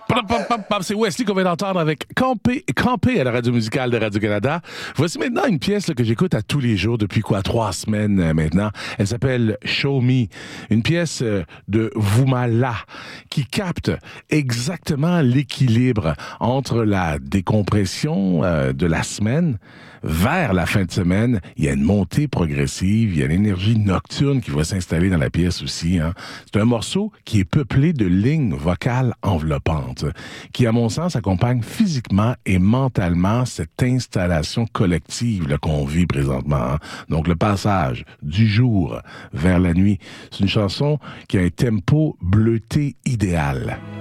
C'est Wesley qu'on vient d'entendre avec Camper à la radio musicale de Radio-Canada. Voici maintenant une pièce là, que j'écoute à tous les jours depuis 3 semaines maintenant. Elle s'appelle Show Me. Une pièce de Voumala qui capte exactement l'équilibre entre la décompression de la semaine vers la fin de semaine. Il y a une montée progressive, il y a l'énergie nocturne qui va s'installer dans la pièce aussi. Hein. C'est un morceau qui est peuplé de lignes vocales enveloppantes, qui, à mon sens, accompagne physiquement et mentalement cette installation collective là, qu'on vit présentement. Hein. Donc, le passage du jour vers la nuit, c'est une chanson qui a un tempo bleuté idéal.